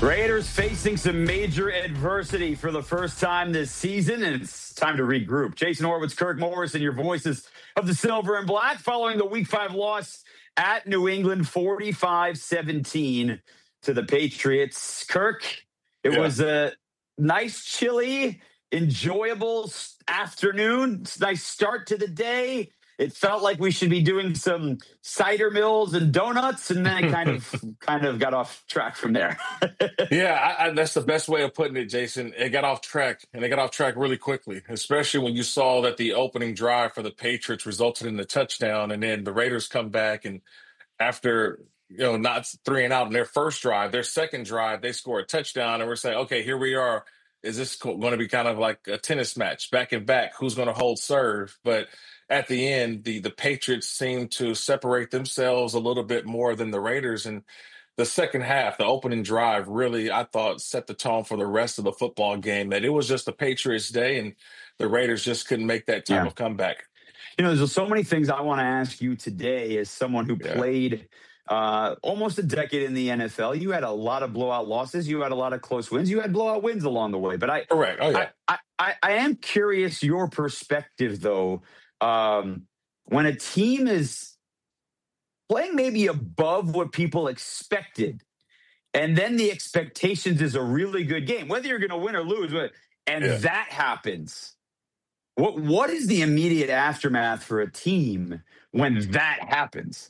Raiders facing some major adversity for the first time this season, and it's time to regroup. Jason Horowitz, Kirk Morrison, your voices of the Silver and Black following the Week 5 loss at New England, 45-17 to the Patriots. Kirk, it was a nice, chilly, enjoyable afternoon. Nice start to the day. It felt like we should be doing some cider mills and donuts, and then it kind of got off track from there. That's the best way of putting it, Jason. It got off track, and it got off track really quickly, especially when you saw that the opening drive for the Patriots resulted in the touchdown, and then the Raiders come back, and after not 3 and out in their first drive, their second drive, they score a touchdown, and we're saying, okay, here we are. Is this going to be kind of like a tennis match, back and back? Who's going to hold serve? But at the end, the Patriots seemed to separate themselves a little bit more than the Raiders. And the second half, the opening drive, really, I thought, set the tone for the rest of the football game, that it was just the Patriots' day, and the Raiders just couldn't make that type of comeback. There's so many things I want to ask you today as someone who played almost a decade in the NFL. You had a lot of blowout losses. You had a lot of close wins. You had blowout wins along the way. But Correct. Oh, yeah. I am curious your perspective, though. When a team is playing maybe above what people expected, and then the expectations is a really good game, whether you're going to win or lose, that happens. What is the immediate aftermath for a team when that happens?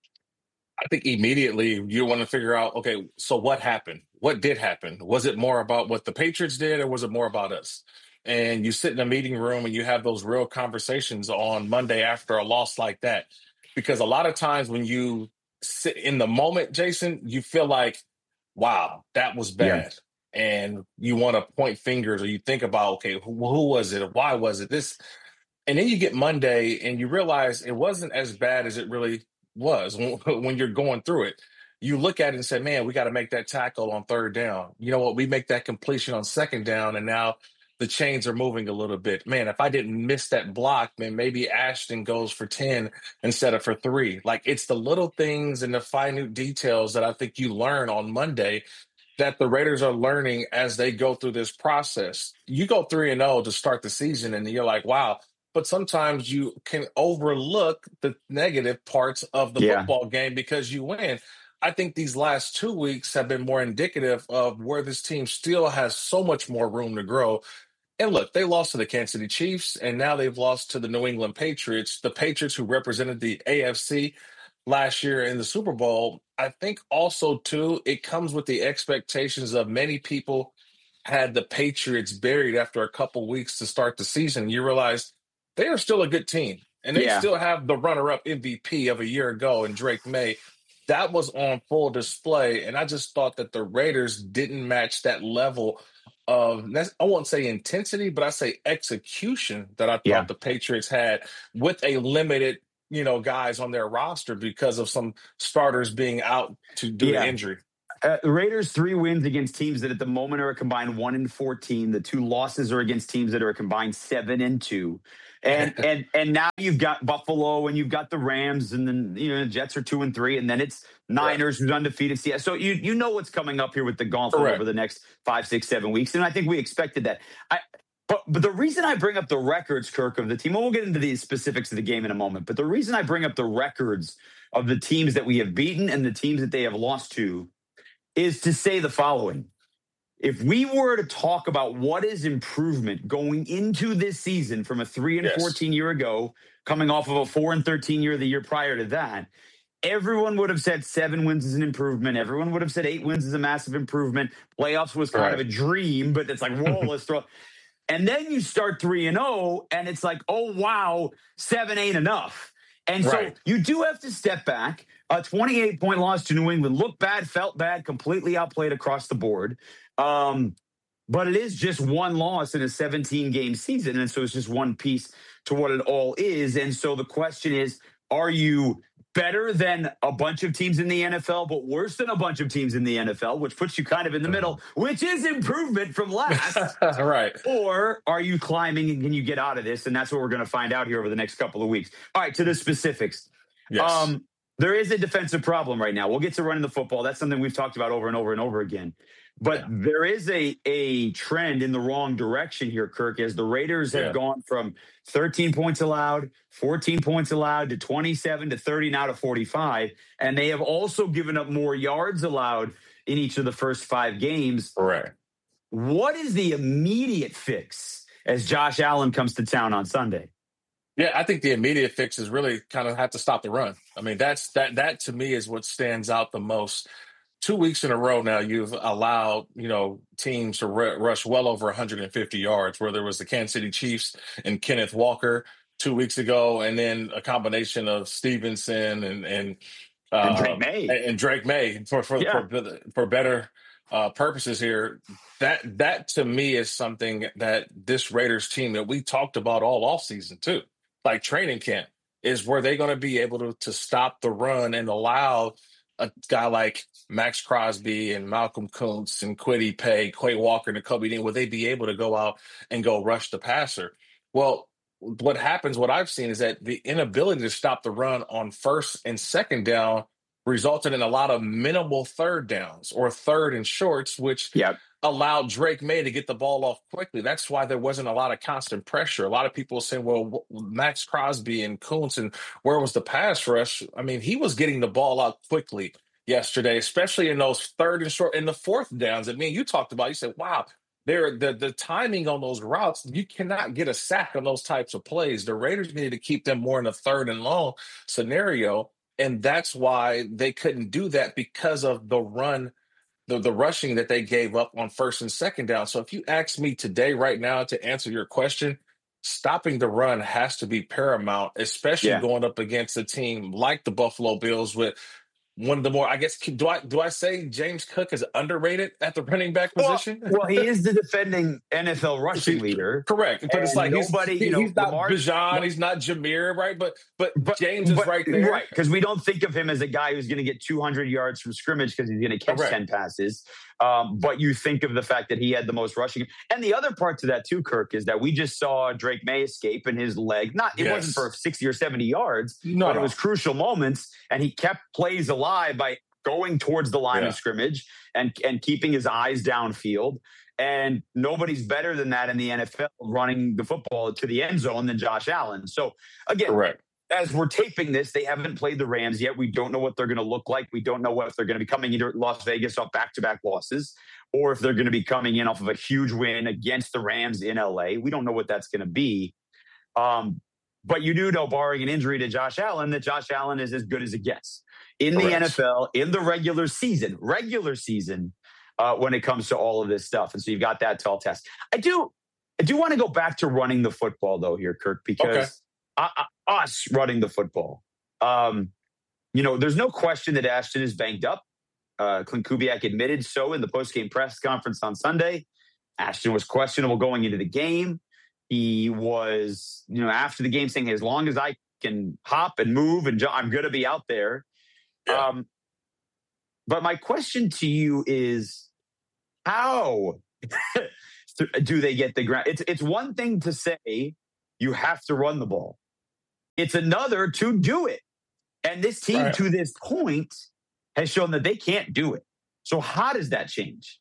I think immediately you want to figure out, okay, so what happened? What did happen? Was it more about what the Patriots did, or was it more about us? And you sit in a meeting room and you have those real conversations on Monday after a loss like that. Because a lot of times when you sit in the moment, Jason, you feel like, wow, that was bad. Yeah. And you want to point fingers, or you think about, okay, who was it? Or why was it this? And then you get Monday and you realize it wasn't as bad as it really was when you're going through it. You look at it and say, man, we got to make that tackle on third down. You know what? We make that completion on second down, and now the chains are moving a little bit. Man, if I didn't miss that block, man, maybe Ashton goes for 10 instead of for 3. Like, it's the little things and the minute details that I think you learn on Monday that the Raiders are learning as they go through this process. You go 3-0 to start the season, and you're like, wow. But sometimes you can overlook the negative parts of the football game because you win. I think these last 2 weeks have been more indicative of where this team still has so much more room to grow. And look, they lost to the Kansas City Chiefs, and now they've lost to the New England Patriots, the Patriots who represented the AFC last year in the Super Bowl. I think also, too, it comes with the expectations of many people had the Patriots buried after a couple weeks to start the season. You realize they are still a good team, and they still have the runner-up MVP of a year ago in Drake May. That was on full display, and I just thought that the Raiders didn't match that level of, I won't say intensity, but I say execution that I thought the Patriots had with a limited, guys on their roster because of some starters being out due to injury. The Raiders' 3 wins against teams that at the moment are a combined 1-14. The 2 losses are against teams that are a combined 7-2. And now you've got Buffalo, and you've got the Rams, and then the Jets are 2-3, and then it's Niners who's undefeated. So you know what's coming up here with the gauntlet over the next 5, 6, 7 weeks, and I think we expected that. But the reason I bring up the records, Kirk, of the team, and we'll get into the specifics of the game in a moment, but the reason I bring up the records of the teams that we have beaten and the teams that they have lost to is to say the following. If we were to talk about what is improvement going into this season from a 3-14 year ago, coming off of a 4-13 year the year prior to that, everyone would have said 7 wins is an improvement. Everyone would have said 8 wins is a massive improvement. Playoffs was kind of a dream, but it's like, whoa, let's throw. And then you start 3-0, and it's like, oh, wow, 7 ain't enough. And so you do have to step back. A 28-point loss to New England looked bad, felt bad, completely outplayed across the board. But it is just one loss in a 17-game season, and so it's just one piece to what it all is. And so the question is, are you better than a bunch of teams in the NFL, but worse than a bunch of teams in the NFL, which puts you kind of in the middle, which is improvement from last? Right. Or are you climbing and can you get out of this? And that's what we're going to find out here over the next couple of weeks. All right, to the specifics. Yes. There is a defensive problem right now. We'll get to running the football. That's something we've talked about over and over and over again. But Yeah. there is a trend in the wrong direction here, Kirk, as the Raiders have Yeah. gone from 13 points allowed, 14 points allowed to 27 to 30, now to 45. And they have also given up more yards allowed in each of the first 5 games. Correct. What is the immediate fix as Josh Allen comes to town on Sunday? Yeah, I think the immediate fix is really kind of have to stop the run. I mean, that to me is what stands out the most. 2 weeks in a row now, you've allowed teams to rush well over 150 yards. Where there was the Kansas City Chiefs and Kenneth Walker 2 weeks ago, and then a combination of Stevenson And Drake May. and Drake May Yeah. for better purposes here. That to me is something that this Raiders team that we talked about all offseason too, like training camp, is where they're going to be able to stop the run and allow a guy like Max Crosby and Malcolm Kuntz and Kwity Paye, Quay Walker, and Kobe Dean, will they be able to go out and go rush the passer? Well, what happens, what I've seen is that the inability to stop the run on first and second down resulted in a lot of minimal third downs or third and shorts, which Yeah. allowed Drake May to get the ball off quickly. That's why there wasn't a lot of constant pressure. A lot of people saying, well, Max Crosby and Kuntz, and where was the pass rush? I mean, he was getting the ball out quickly yesterday, especially in those third and short, in the fourth downs that me and you talked about. You said, wow, the timing on those routes, you cannot get a sack on those types of plays. The Raiders needed to keep them more in a third and long scenario, and that's why they couldn't do that, because of the run, the rushing that they gave up on first and second down. So if you ask me today, right now, to answer your question, stopping the run has to be paramount, especially Yeah. going up against a team like the Buffalo Bills with one of the more, I guess, do I say James Cook is underrated at the running back position? Well, he is the defending NFL rushing leader. Correct, but it's And like nobody, he's not Lamar, Bijan, he's not Jameer, right? But but James is right there, right? Because we don't think of him as a guy who's going to get 200 yards from scrimmage because he's going to catch Correct. 10 passes. But you think of the fact that he had the most rushing. And the other part to that too, Kirk, is that we just saw Drake May escape and his leg. It wasn't for 60 or 70 yards, but it was crucial moments, and he kept plays alive by going towards the line of scrimmage and keeping his eyes downfield. And nobody's better than that in the NFL running the football to the end zone than Josh Allen. So again, correct. As we're taping this, they haven't played the Rams yet. We don't know what they're going to look like. We don't know if they're going to be coming into Las Vegas off back-to-back losses, or if they're going to be coming in off of a huge win against the Rams in LA. We don't know what that's going to be. But you do know, barring an injury to Josh Allen, that Josh Allen is as good as it gets in the NFL in the regular season, when it comes to all of this stuff. And so you've got that tall test. I do want to go back to running the football, though, here, Kirk, because us running the football, there's no question that Ashton is banged up. Clint Kubiak admitted so in the postgame press conference on Sunday. Ashton was questionable going into the game. He was, after the game saying, as long as I can hop and move and I'm going to be out there. Yeah. But my question to you is, how do they get the ground? It's one thing to say you have to run the ball. It's another to do it. And this team to this point has shown that they can't do it. So how does that change?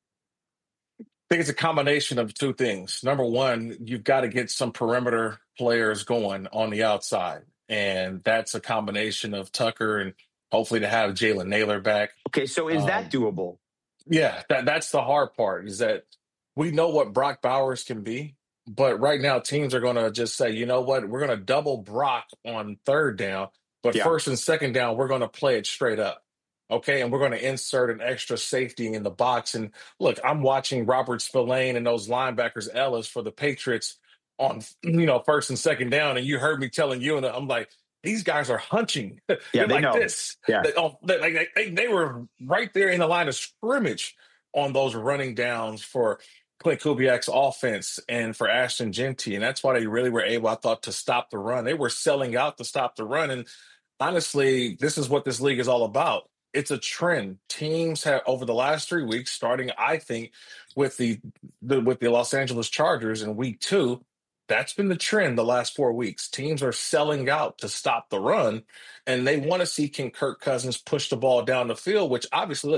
I think it's a combination of two things. Number one, you've got to get some perimeter players going on the outside. And that's a combination of Tucker and hopefully to have Jalen Nailor back. Okay, so is that doable? Yeah, that's the hard part, is that we know what Brock Bowers can be. But right now, teams are going to just say, you know what, we're going to double Brock on third down. But first and second down, we're going to play it straight up. Okay, and we're going to insert an extra safety in the box. And look, I'm watching Robert Spillane and those linebackers, Ellis, for the Patriots on, first and second down. And you heard me telling you, and I'm like, these guys are hunching. Yeah, they like know. this. Yeah. They were right there in the line of scrimmage on those running downs for Clint Kubiak's offense and for Ashton Jeanty. And that's why they really were able, I thought, to stop the run. They were selling out to stop the run. And honestly, this is what this league is all about. It's a trend. Teams have, over the last 3 weeks, starting, I think, with the Los Angeles Chargers in week 2, that's been the trend the last 4 weeks. Teams are selling out to stop the run, and they want to see, can Kirk Cousins push the ball down the field, which obviously, look,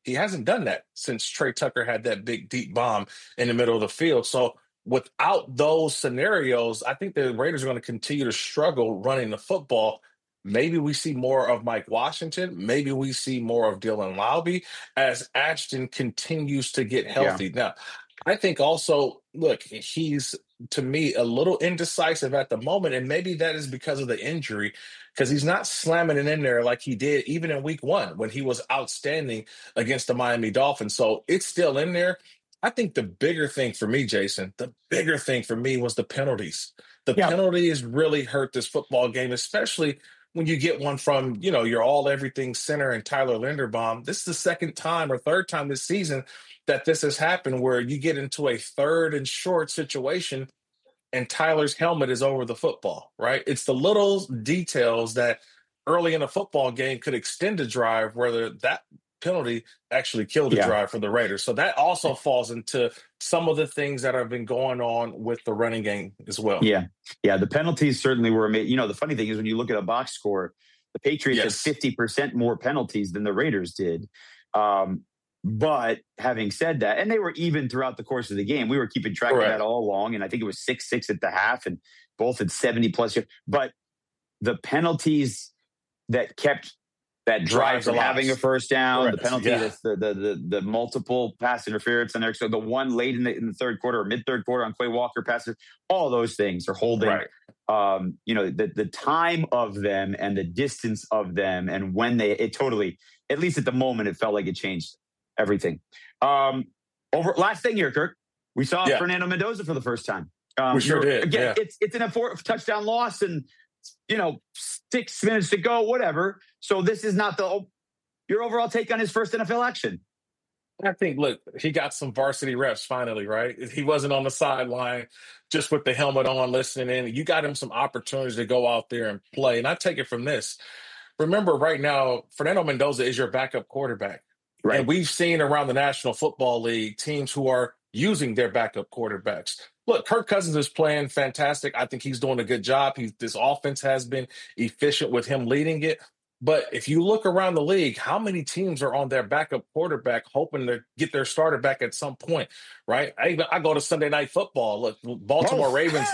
He hasn't done that since Trey Tucker had that big deep bomb in the middle of the field. So without those scenarios, I think the Raiders are going to continue to struggle running the football. Maybe we see more of Mike Washington. Maybe we see more of Dylan Lowby as Ashton continues to get Yeah. healthy. Now, I think also, look, he's, to me, a little indecisive at the moment, and maybe that is because of the injury, because he's not slamming it in there like he did even in week 1 when he was outstanding against the Miami Dolphins. So it's still in there. I think the bigger thing for me, Jason, the bigger thing for me was the penalties. The penalties really hurt this football game, especially when you get one from, your all-everything center and Tyler Linderbaum. This is the second time or third time this season that this has happened where you get into a 3rd and short situation and Tyler's helmet is over the football, right? It's the little details that early in a football game could extend a drive, whether that penalty actually killed a drive for the Raiders. So that also falls into some of the things that have been going on with the running game as well. Yeah. The penalties certainly were made. The funny thing is when you look at a box score, the Patriots had 50% more penalties than the Raiders did. But having said that, and they were even throughout the course of the game, we were keeping track of that all along. And I think it was 6-6 at the half and both at 70 plus. But the penalties that kept that drive from having a first down, the penalty, the multiple pass interference in there. So the one late in the third quarter or mid-third quarter on Quay Walker passes, all those things are holding, the time of them and the distance of them and when it totally, at least at the moment, it felt like it changed everything. Last thing here, Kirk, we saw Fernando Mendoza for the first time. We sure did. Again, it's in a 4-touchdown loss and 6 minutes to go, whatever. So this is not your overall take on his first NFL action. I think, look, he got some varsity reps finally, right? He wasn't on the sideline just with the helmet on listening in. You got him some opportunities to go out there and play. And I take it from this. Remember, right now, Fernando Mendoza is your backup quarterback. Right. And we've seen around the National Football League teams who are using their backup quarterbacks. Look, Kirk Cousins is playing fantastic. I think he's doing a good job. This offense has been efficient with him leading it. But if you look around the league, how many teams are on their backup quarterback hoping to get their starter back at some point, right? I go to Sunday Night Football. Look, Baltimore Ravens,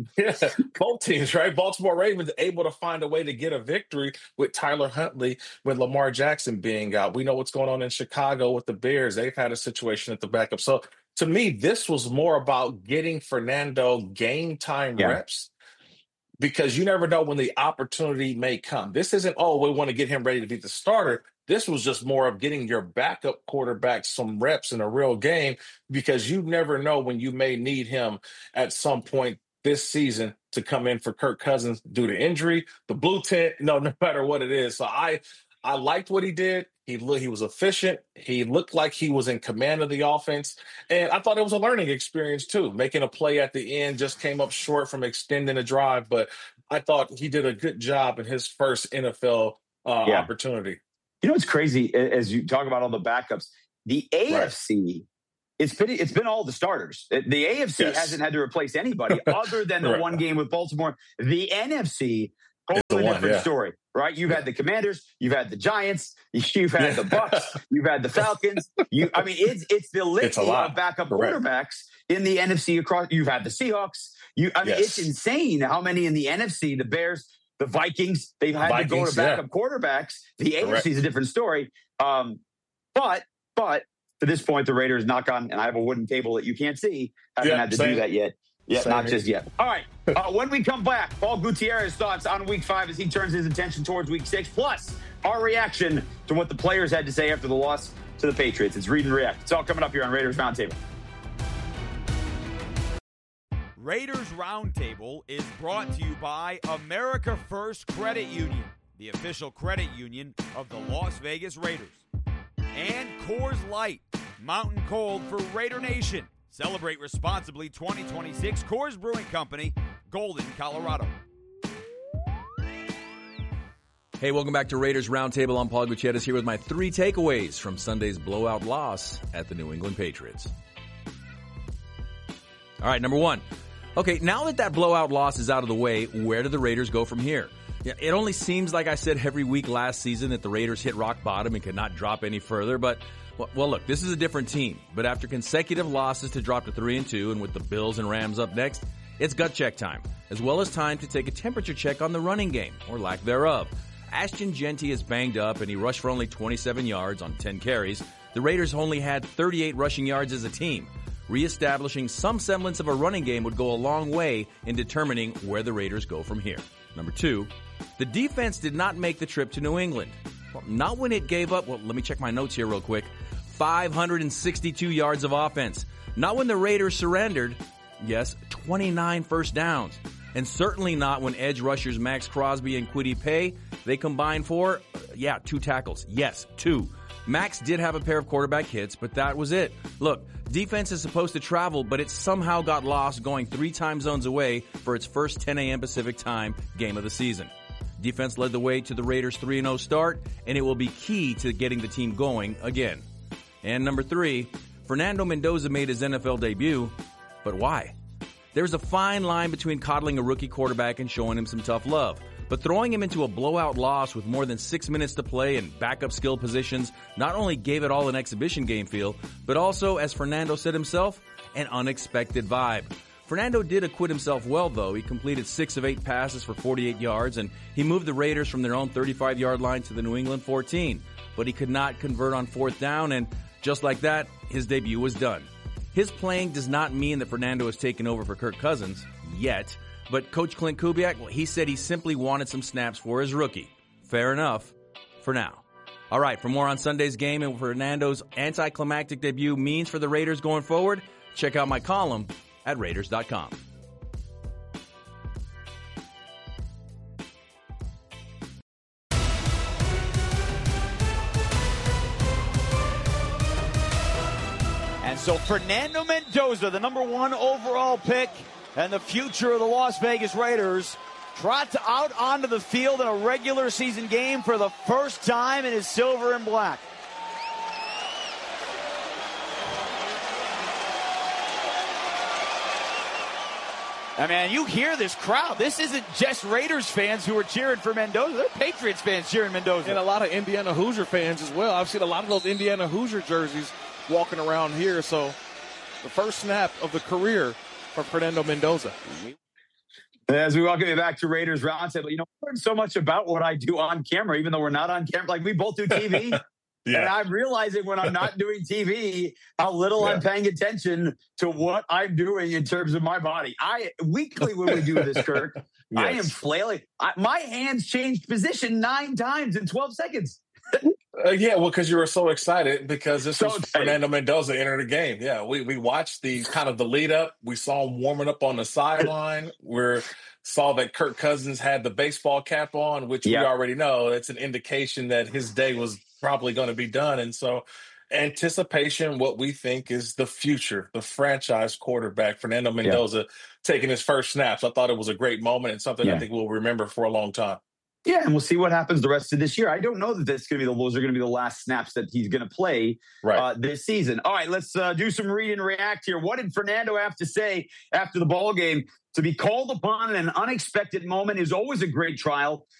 both teams, right? Baltimore Ravens able to find a way to get a victory with Tyler Huntley, with Lamar Jackson being out. We know what's going on in Chicago with the Bears. They've had a situation at the backup. So to me, this was more about getting Fernando game time reps, because you never know when the opportunity may come. This isn't, we want to get him ready to be the starter. This was just more of getting your backup quarterback some reps in a real game, because you never know when you may need him at some point this season to come in for Kirk Cousins due to injury, the blue tent, no matter what it is. So I liked what he did. He was efficient. He looked like he was in command of the offense. And I thought it was a learning experience, too. Making a play at the end just came up short from extending a drive. But I thought he did a good job in his first NFL opportunity. What's crazy, as you talk about all the backups, the AFC, it's been all the starters. The AFC hasn't had to replace anybody other than the one game with Baltimore. The NFC, totally different story. Right? You've had the Commanders, you've had the Giants, you've had the Bucks, you've had the Falcons. It's the litany of backup quarterbacks in the NFC across. You've had the Seahawks. It's insane how many in the NFC, the Bears, the Vikings, they've had to go to backup quarterbacks. The AFC is a different story. But to this point, the Raiders knock on, and I have a wooden table that you can't see, haven't had to do that yet. Yeah, not just yet. All right. When we come back, Paul Gutierrez thoughts on Week 5 as he turns his attention towards Week 6, plus our reaction to what the players had to say after the loss to the Patriots. It's Read and React. It's all coming up here on Raiders Roundtable. Raiders Roundtable is brought to you by America First Credit Union, the official credit union of the Las Vegas Raiders. And Coors Light, mountain cold for Raider Nation. Celebrate responsibly 2026. Coors Brewing Company, Golden, Colorado. Hey, welcome back to Raiders Roundtable. I'm Paul Gutierrez here with my 3 takeaways from Sunday's blowout loss at the New England Patriots. All right, number 1. Okay, now that blowout loss is out of the way, where do the Raiders go from here? It only seems like I said every week last season that the Raiders hit rock bottom and could not drop any further, but Well, look, this is a different team, but after consecutive losses to drop to 3-2, and with the Bills and Rams up next, it's gut check time, as well as time to take a temperature check on the running game, or lack thereof. Ashton Jeanty is banged up, and he rushed for only 27 yards on 10 carries. The Raiders only had 38 rushing yards as a team. Reestablishing some semblance of a running game would go a long way in determining where the Raiders go from here. Number 2, the defense did not make the trip to New England. Well, not when it gave up, let me check my notes here real quick, 562 yards of offense. Not when the Raiders surrendered, 29 first downs. And certainly not when edge rushers Max Crosby and Kwity Paye, they combined for, 2 tackles. Yes, 2. Max did have a pair of quarterback hits, but that was it. Look, defense is supposed to travel, but it somehow got lost going 3 time zones away for its first 10 a.m. Pacific time game of the season. Defense led the way to the Raiders' 3-0 start, and it will be key to getting the team going again. And number 3, Fernando Mendoza made his NFL debut, but why? There's a fine line between coddling a rookie quarterback and showing him some tough love. But throwing him into a blowout loss with more than 6 minutes to play and backup skill positions not only gave it all an exhibition game feel, but also, as Fernando said himself, an unexpected vibe. Fernando did acquit himself well, though. He completed 6 of 8 passes for 48 yards, and he moved the Raiders from their own 35-yard line to the New England 14. But he could not convert on 4th down, and just like that, his debut was done. His playing does not mean that Fernando has taken over for Kirk Cousins, yet. But Coach Clint Kubiak, he said he simply wanted some snaps for his rookie. Fair enough, for now. All right, for more on Sunday's game and what Fernando's anticlimactic debut means for the Raiders going forward, check out my column at Raiders.com. And so Fernando Mendoza, the number 1 overall pick and the future of the Las Vegas Raiders, trots out onto the field in a regular season game for the first time in his silver and black. I mean, you hear this crowd. This isn't just Raiders fans who are cheering for Mendoza. They're Patriots fans cheering Mendoza. And a lot of Indiana Hoosier fans as well. I've seen a lot of those Indiana Hoosier jerseys walking around here. So the first snap of the career for Fernando Mendoza. As we welcome you back to Raiders Roundtable, I learned so much about what I do on camera, even though we're not on camera. Like, we both do TV. Yeah. And I'm realizing when I'm not doing TV, how little I'm paying attention to what I'm doing in terms of my body. Weekly when we do this, Kirk, I am flailing. My hands changed position 9 times in 12 seconds. Because you were so excited because this was Fernando Mendoza entered the game. Yeah, we watched the kind of the lead up. We saw him warming up on the sideline. We saw that Kirk Cousins had the baseball cap on, which we already know. It's an indication that his day was probably going to be done. And so anticipation, what we think is the future, the franchise quarterback, Fernando Mendoza, taking his first snaps. I thought it was a great moment and something I think we'll remember for a long time. Yeah, and we'll see what happens the rest of this year. I don't know that those are going to be the last snaps that he's going to play this season. All right, let's do some read and react here. What did Fernando have to say after the ball game? To be called upon in an unexpected moment is always a great trial.